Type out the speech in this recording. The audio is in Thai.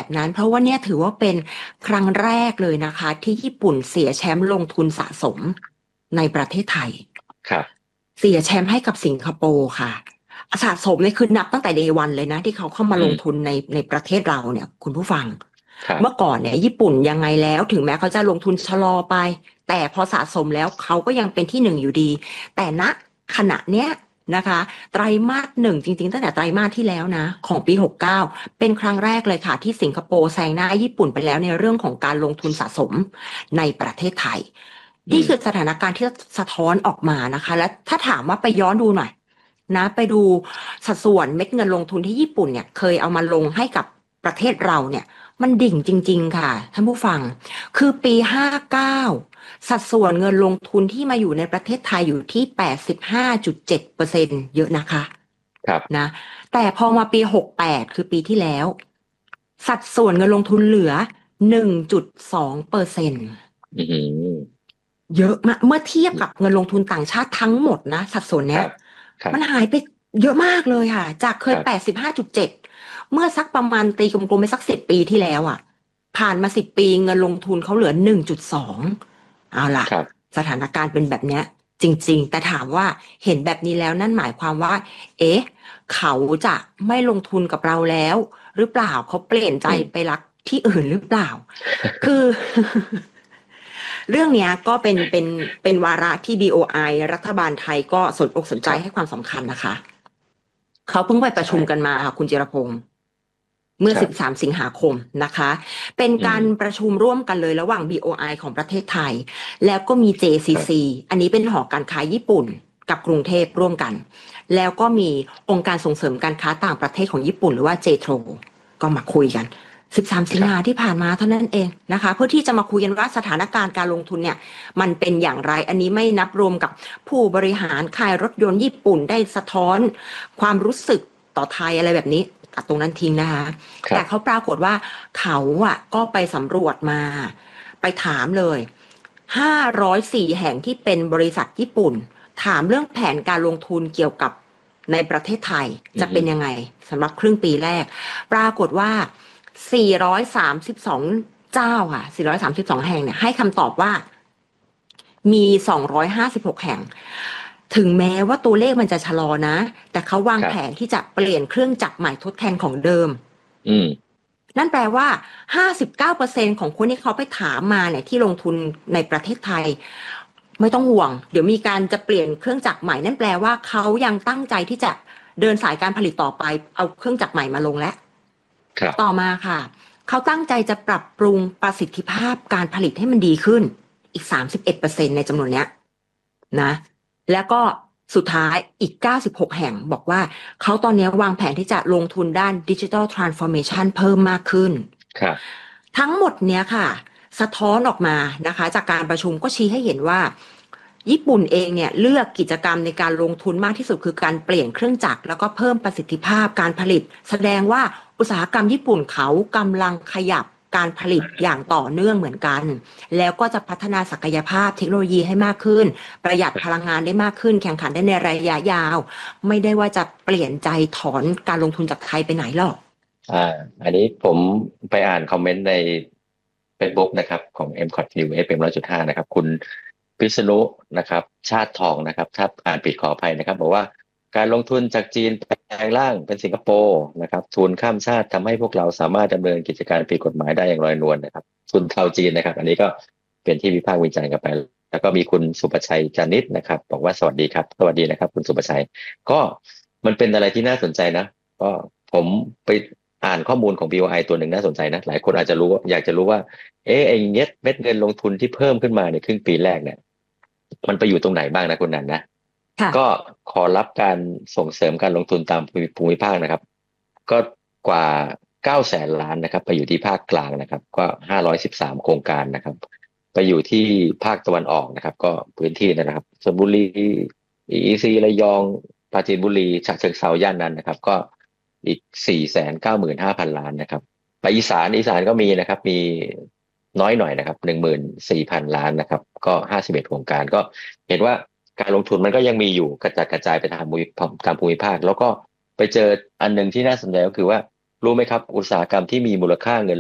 นั้นเพราะว่าเนี่ยถือว่าเป็นครั้งแรกเลยนะคะที่ญี่ปุ่นเสียแชมป์ลงทุนสะสมในประเทศไทยครับเสียแชมป์ให้กับสิงคโปร์ค่ะสะสมเนี่ยคือนับตั้งแต่เดย์วันเลยนะที่เขาเข้ามาลงอืมทุนในประเทศเราเนี่ยคุณผู้ฟังครับเมื่อก่อนเนี่ยญี่ปุ่นยังไงแล้วถึงแม้เขาจะลงทุนชะลอไปแต่พอสะสมแล้วเขาก็ยังเป็นที่หนึ่งอยู่ดีแต่ณขณะเนี้ยนะคะไตรมาสหนึ่งจริงๆตั้งแต่ไตรมาสที่แล้วนะของปี69เป็นครั้งแรกเลยค่ะที่สิงคโปร์แซงหน้าญี่ปุ่นไปแล้วในเรื่องของการลงทุนสะสมในประเทศไทยนี่คืออืมสถานการณ์ที่สะท้อนออกมานะคะและถ้าถามว่าไปย้อนดูหน่อยนะไปดูสัดส่วนเม็ดเงินลงทุนที่ญี่ปุ่นเนี่ยเคยเอามาลงให้กับประเทศเราเนี่ยมันดิ่งจริงๆค่ะท่านผู้ฟังคือปี59สัดส่วนเงินลงทุนที่มาอยู่ในประเทศไทยอยู่ที่85.7%เยอะนะคะครับนะแต่พอมาปี68คือปีที่แล้วสัดส่วนเงินลงทุนเหลือ1.2% อืมเยอะมากเมื่อเทียบกับเงินลงทุนต่างชาติทั้งหมดนะสัดส่วนเนี้ยครับครับมันหายไปเยอะมากเลยค่ะจากเคยครับ 85.7เมื่อสักประมาณตีกลมๆไปสัก10 ปีที่แล้วอ่ะผ่านมา10 ปีเงินลงทุนเขาเหลือ1.2เอาล่ะครับสถานการณ์เป็นแบบเนี้ยจริงๆแต่ถามว่าเห็นแบบนี้แล้วนั่นหมายความว่าเอ๊ะเขาจะไม่ลงทุนกับเราแล้วหรือเปล่าเขาเปลี่ยนใจอืมไปรักที่อื่นหรือเปล่าคือ เรื่องเนี้ยก็เป็นวาระที่ BOI รัฐบาลไทยก็สนอกสนใจครับให้ความสำคัญนะคะเขาเพิ่งไปประชุใช่มกันมาค่ะคุณจิรพงศ์เมื่อครับ 13สิงหาคมนะคะเป็นอืการปมระชุมร่วมกันเลยระหว่าง BOI ของประเทศไทยแล้วก็มีครับ JCC อันนี้เป็นหอการค้าญี่ปุ่นกับกรุงเทพร่วมกันแล้วก็มีองค์การส่งเสริมการค้าต่างประเทศของญี่ปุ่นหรือว่า JTRO ก็มาคุยกัน13สิงครับหาที่ผ่านมาเท่านั้นเองนะคะเพื่อที่จะมาคุยกันว่าสถานการณ์การลงทุนเนี่ยมันเป็นอย่างไรอันนี้ไม่นับรวมกับผู้บริหารขายรถยนต์ญี่ปุ่นได้สะท้อนความรู้สึกต่อไทยอะไรแบบนี้ตัดตรงนั้นทิ้งนะคะแต่เขาครับปรากฏว่าเขาอ่ะก็ไปสำรวจมาไปถามเลย504แห่งที่เป็นบริษัทญี่ปุ่นถามเรื่องแผนการลงทุนเกี่ยวกับในประเทศไทยอืมจะเป็นยังไงสำหรับครึ่งปีแรกปรากฏว่า432เจ้าค่ะ432แห่งเนี่ยให้คำตอบว่ามี256แห่งถึงแม้ว่าตัวเลขมันจะชะลอนะแต่เขาวางแผนครับที่จะเปลี่ยนเครื่องจักรใหม่ทดแทนของเดิมอืมนั่นแปลว่า59%ของคนที่เขาไปถามมาเนี่ยที่ลงทุนในประเทศไทยไม่ต้องห่วงเดี๋ยวมีการจะเปลี่ยนเครื่องจักรใหม่นั่นแปลว่าเขายังตั้งใจที่จะเดินสายการผลิตต่อไปเอาเครื่องจักรใหม่มาลงแล้วครับต่อมาค่ะเขาตั้งใจจะปรับปรุงประสิทธิภาพการผลิตให้มันดีขึ้นอีก31%ในจำนวนเนี้ยนะแล้วก็สุดท้ายอีก96แห่งบอกว่าเขาตอนนี้วางแผนที่จะลงทุนด้าน Digital Transformation เพิ่มมากขึ้นครับทั้งหมดเนี้ยค่ะสะท้อนออกมานะคะจากการประชุมก็ชี้ให้เห็นว่าญี่ปุ่นเองเนี่ยเลือกกิจกรรมในการลงทุนมากที่สุดคือการเปลี่ยนเครื่องจักรแล้วก็เพิ่มประสิทธิภาพการผลิตแสดงว่าอุตสาหกรรมญี่ปุ่นเขากำลังขยับการผลิตอย่างต่อเนื่องเหมือนกันแล้วก็จะพัฒนาศักยภาพเทคโนโลยีให้มากขึ้นประหยัดพลังงานได้มากขึ้นแข่งขันได้ในระยะยาวไม่ได้ว่าจะเปลี่ยนใจถอนการลงทุนจากไทยไปไหนหรอกอ่าอันนี้ผมไปอ่านคอมเมนต์ใน Facebook นะครับของ MCOT New FM 100.5นะครับคุณพิษณุนะครับชาติทองนะครับถ้าอ่านผิดขออภัยนะครับบอกว่าการลงทุนจากจีนแปลงร่างเป็นสิงคโปร์นะครับทุนข้ามชาติทำให้พวกเราสามารถดำเนินกิจการผิดกฎหมายได้อย่างลอยนวลนะครับทุนเทาจีนนะครับอันนี้ก็เป็นที่วิพากษ์วิจารณ์กันไปแล้วก็มีคุณสุประชัยจานิชนะครับบอกว่าสวัสดีครับสวัสดีนะครับคุณสุประชัยก็มันเป็นอะไรที่น่าสนใจนะก็ผมไปอ่านข้อมูลของ BOI ตัวหนึ่งน่าสนใจนะหลายคนอาจจะรู้ว่าอยากจะรู้ว่าไอ้เม็ดเงินลงทุนที่เพิ่มขึ้นมาในครึ่งปีแรกเนี่ยมันไปอยู่ตรงไหนบ้างนะคุณนันนะค่ะก็ขอรับการส่งเสริมการลงทุนตามภูมิภาคนะครับก็กว่า900,000 ล้านนะครับไปอยู่ที่ภาคกลางนะครับก็513โครงการนะครับไปอยู่ที่ภาคตะวันออกนะครับก็พื้นที่นะครับชลบุรีEEC ระยองปราจีนบุรีฉะเชิงเทราย่านนั้นนะครับก็อีก495,000 ล้านนะครับไปอีสานก็มีนะครับมีน้อยหน่อยนะครับ14,000 ล้านนะครับก็51โครงการก็เห็นว่าการลงทุนมันก็ยังมีอยู่กระจัดกระจายไปตามภูมิภาคแล้วก็ไปเจออันหนึ่งที่น่าสนใจก็คือว่ารู้ไหมครับอุตสาหกรรมที่มีมูลค่าเงิน